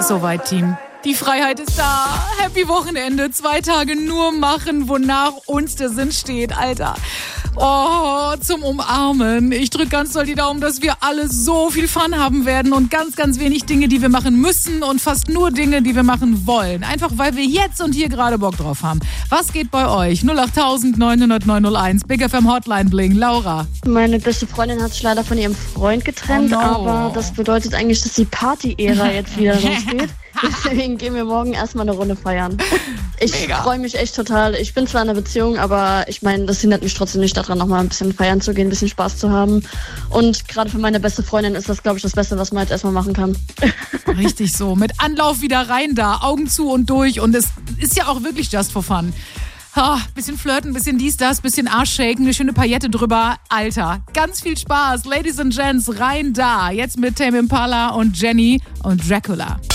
ist soweit, Team. Die Freiheit ist da. Happy Wochenende. 2 Tage nur machen, wonach uns der Sinn steht, Alter. Oh, zum Umarmen. Ich drücke ganz doll die Daumen, dass wir alle so viel Fun haben werden und ganz, ganz wenig Dinge, die wir machen müssen und fast nur Dinge, die wir machen wollen. Einfach, weil wir jetzt und hier gerade Bock drauf haben. Was geht bei euch? 08000 900 901. Big FM Hotline Bling. Laura. Meine beste Freundin hat sich leider von ihrem Freund getrennt, aber das bedeutet eigentlich, dass die Party-Ära jetzt wieder losgeht. Deswegen gehen wir morgen erstmal eine Runde feiern. Ich freue mich echt total. Ich bin zwar in einer Beziehung, aber ich meine, das hindert mich trotzdem nicht daran, nochmal ein bisschen feiern zu gehen, ein bisschen Spaß zu haben. Und gerade für meine beste Freundin ist das, glaube ich, das Beste, was man jetzt erstmal machen kann. Richtig so. Mit Anlauf wieder rein da, Augen zu und durch. Und es ist ja auch wirklich just for fun. Bisschen flirten, bisschen dies, das, bisschen Arschshaken, eine schöne Paillette drüber. Alter, ganz viel Spaß. Ladies and Gents, rein da. Jetzt mit Tame Impala und Jenny und Dracula.